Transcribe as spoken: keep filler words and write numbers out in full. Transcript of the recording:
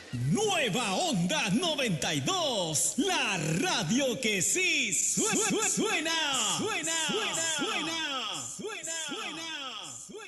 Nueva Onda noventa y dos, la radio que sí suena, suena, suena. suena.